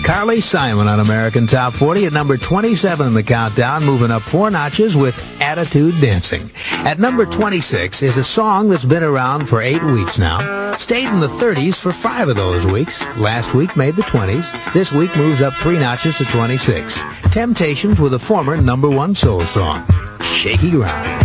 Carly Simon on American Top 40 at number 27 in the countdown, moving up 4 notches with Attitude Dancing. At number 26 is a song that's been around for 8 weeks now. Stayed in the 30s for 5 of those weeks. Last week made the 20s. This week moves up 3 notches to 26. Temptations with a former number 1 soul song, Shaky Ground.